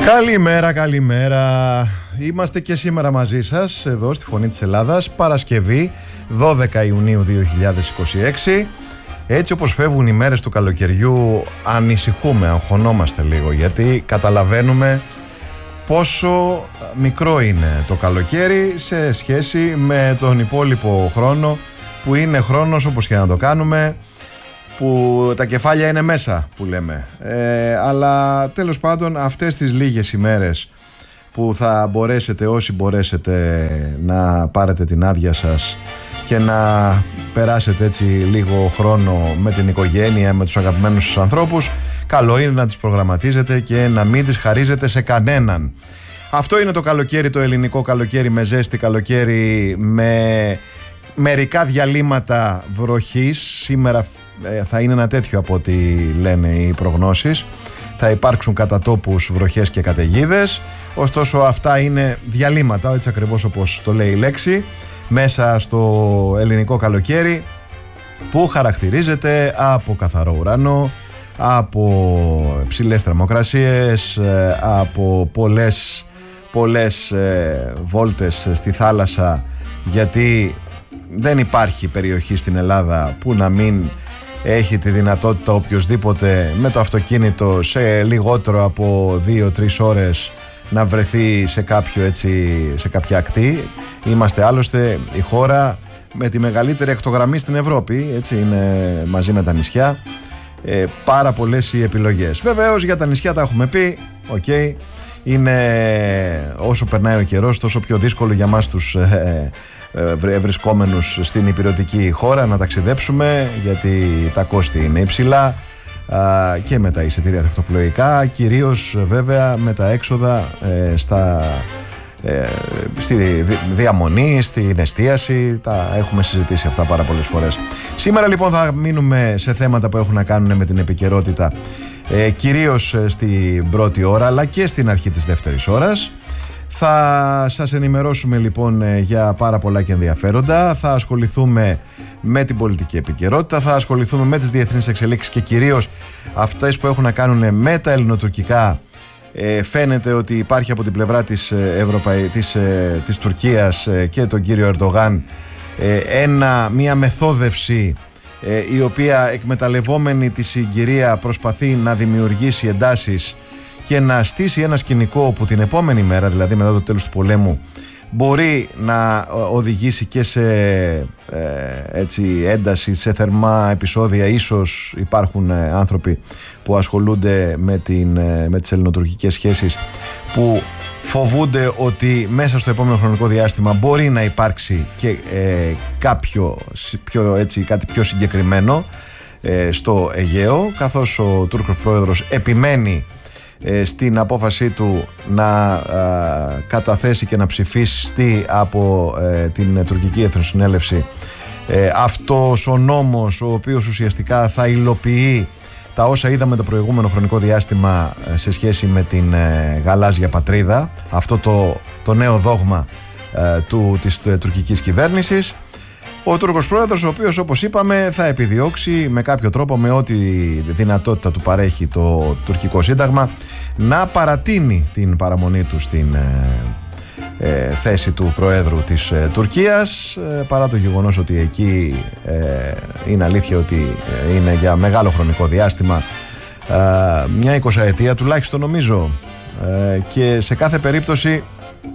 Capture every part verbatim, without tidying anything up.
Καλημέρα, καλημέρα. Είμαστε και σήμερα μαζί σας εδώ στη Φωνή της Ελλάδας, Παρασκευή δώδεκα Ιουνίου δύο χιλιάδες είκοσι έξι. Έτσι όπως φεύγουν οι μέρες του καλοκαιριού ανησυχούμε, αγχωνόμαστε λίγο, γιατί καταλαβαίνουμε πόσο μικρό είναι το καλοκαίρι σε σχέση με τον υπόλοιπο χρόνο, που είναι χρόνος, όπως και να το κάνουμε, που τα κεφάλια είναι μέσα, που λέμε. Ε, αλλά τέλος πάντων, αυτές τις λίγες ημέρες που θα μπορέσετε, όσοι μπορέσετε, να πάρετε την άδεια σας και να περάσετε έτσι λίγο χρόνο με την οικογένεια, με τους αγαπημένους σας ανθρώπους, καλό είναι να τις προγραμματίζετε και να μην τις χαρίζετε σε κανέναν. Αυτό είναι το καλοκαίρι, το ελληνικό καλοκαίρι, με ζέστη, καλοκαίρι με μερικά διαλύματα βροχής. Σήμερα ε, θα είναι ένα τέτοιο από ό,τι λένε οι προγνώσεις. Θα υπάρξουν κατά τόπους βροχές και καταιγίδες. Ωστόσο αυτά είναι διαλύματα, έτσι ακριβώς όπως το λέει η λέξη, μέσα στο ελληνικό καλοκαίρι, που χαρακτηρίζεται από καθαρό ουρανό, από ψηλές θερμοκρασίες, από πολλές, πολλές ε, βόλτες στη θάλασσα, γιατί δεν υπάρχει περιοχή στην Ελλάδα που να μην έχει τη δυνατότητα οποιοσδήποτε με το αυτοκίνητο σε λιγότερο από δύο τρεις ώρες να βρεθεί σε, κάποιο, έτσι, σε κάποια ακτή. Είμαστε άλλωστε η χώρα με τη μεγαλύτερη ακτογραμμή στην Ευρώπη, έτσι είναι, μαζί με τα νησιά. Ε, πάρα πολλές οι επιλογές. Βεβαίως για τα νησιά τα έχουμε πει, okay. Είναι όσο περνάει ο καιρός τόσο πιο δύσκολο για μας τους ε, ε, βρισκόμενους στην υπηρετική χώρα να ταξιδέψουμε, γιατί τα κόστη είναι υψηλά α, και με τα εισιτήρια τακτοπλοϊκά, κυρίως βέβαια με τα έξοδα ε, στα, ε, στη διαμονή, στην εστίαση. Τα έχουμε συζητήσει αυτά πάρα πολλές φορές. Σήμερα λοιπόν θα μείνουμε σε θέματα που έχουν να κάνουν με την επικαιρότητα, ε, κυρίως στην πρώτη ώρα αλλά και στην αρχή της δεύτερης ώρας. Θα σας ενημερώσουμε λοιπόν για πάρα πολλά και ενδιαφέροντα. Θα ασχοληθούμε με την πολιτική επικαιρότητα, θα ασχοληθούμε με τις διεθνείς εξελίξεις και κυρίως αυτές που έχουν να κάνουν με τα ελληνοτουρκικά. Ε, φαίνεται ότι υπάρχει από την πλευρά της, Ευρωπαϊ... της, ε, της Τουρκίας ε, και τον κύριο Ερντογάν ε, ένα, μια μεθόδευση ε, η οποία, εκμεταλλευόμενη τη συγκυρία, προσπαθεί να δημιουργήσει εντάσεις και να στήσει ένα σκηνικό που την επόμενη μέρα, δηλαδή μετά το τέλος του πολέμου, μπορεί να οδηγήσει και σε ε, έτσι, ένταση, σε θερμά επεισόδια. Ίσως υπάρχουν ε, άνθρωποι που ασχολούνται με, την, ε, με τις ελληνοτουρκικές σχέσεις, που φοβούνται ότι μέσα στο επόμενο χρονικό διάστημα μπορεί να υπάρξει και ε, κάποιο, πιο, έτσι, κάτι πιο συγκεκριμένο ε, στο Αιγαίο, καθώς ο Τούρκος πρόεδρος επιμένει στην απόφασή του να α, καταθέσει και να ψηφίσει από ε, την τουρκική εθνοσυνέλευση ε, αυτός ο νόμος, ο οποίος ουσιαστικά θα υλοποιεί τα όσα είδαμε το προηγούμενο χρονικό διάστημα ε, σε σχέση με την ε, γαλάζια πατρίδα, αυτό το, το νέο δόγμα ε, του, της ε, τουρκικής κυβέρνησης. Ο Τούρκος πρόεδρος, ο οποίος, όπως είπαμε, θα επιδιώξει με κάποιο τρόπο, με ό,τι δυνατότητα του παρέχει το τουρκικό σύνταγμα, να παρατείνει την παραμονή του στην ε, ε, θέση του Προέδρου της ε, Τουρκίας, ε, παρά το γεγονός ότι εκεί ε, είναι αλήθεια ότι είναι για μεγάλο χρονικό διάστημα, ε, μια εικοσαετία τουλάχιστον νομίζω, ε, και σε κάθε περίπτωση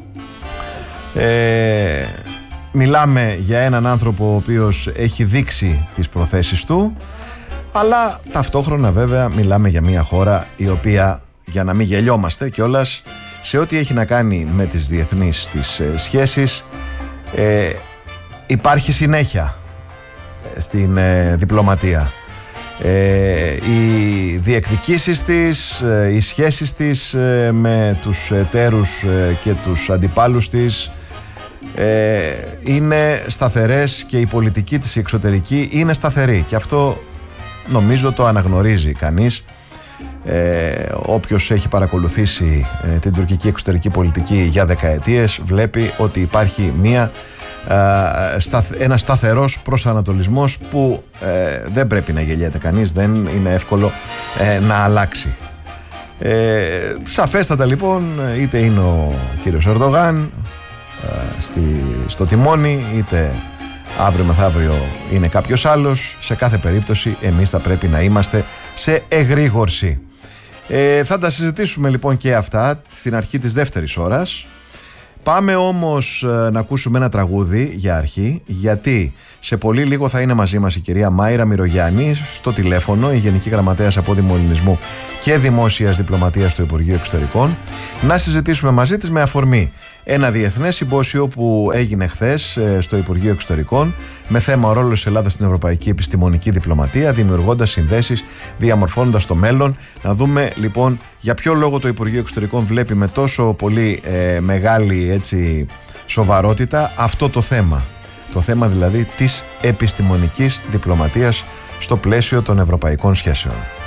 ε, μιλάμε για έναν άνθρωπο ο οποίος έχει δείξει τις προθέσεις του, αλλά ταυτόχρονα βέβαια μιλάμε για μια χώρα η οποία, για να μην γελιόμαστε κιόλας, σε ό,τι έχει να κάνει με τις διεθνείς της ε, σχέσεις, ε, υπάρχει συνέχεια στην ε, διπλωματία. Ε, οι διεκδικήσεις της, ε, οι σχέσεις της ε, με τους εταίρους ε, και τους αντιπάλους της ε, είναι σταθερές, και η πολιτική της εξωτερική είναι σταθερή, και αυτό νομίζω το αναγνωρίζει κανείς. Ε, όποιος έχει παρακολουθήσει ε, την τουρκική εξωτερική πολιτική για δεκαετίες βλέπει ότι υπάρχει μια, ε, σταθ, ένα σταθερός προσανατολισμός που ε, δεν πρέπει να γελιέται κανείς, δεν είναι εύκολο ε, να αλλάξει. Ε, σαφέστατα λοιπόν, είτε είναι ο κύριος Ερντογάν στη, στο τιμόνι, είτε αύριο μεθαύριο είναι κάποιος άλλος, σε κάθε περίπτωση εμείς θα πρέπει να είμαστε σε εγρήγορση. Ε, θα τα συζητήσουμε λοιπόν και αυτά στην αρχή της δεύτερης ώρας. Πάμε όμως ε, να ακούσουμε ένα τραγούδι για αρχή, γιατί σε πολύ λίγο θα είναι μαζί μας η κυρία Μάιρα Μυρογιάννη στο τηλέφωνο, η Γενική Γραμματέας Απόδημου και Δημόσιας Διπλωματίας του Υπουργείου Εξωτερικών, να συζητήσουμε μαζί της με αφορμή ένα διεθνές συμπόσιο που έγινε χθες ε, στο Υπουργείο Εξωτερικών με θέμα ο ρόλος της Ελλάδας στην Ευρωπαϊκή Επιστημονική Διπλωματία, δημιουργώντας συνδέσεις, διαμορφώνοντας το μέλλον. Να δούμε λοιπόν για ποιο λόγο το Υπουργείο Εξωτερικών βλέπει με τόσο πολύ ε, μεγάλη έτσι, σοβαρότητα αυτό το θέμα. Το θέμα δηλαδή της επιστημονικής διπλωματίας στο πλαίσιο των ευρωπαϊκών σχέσεων.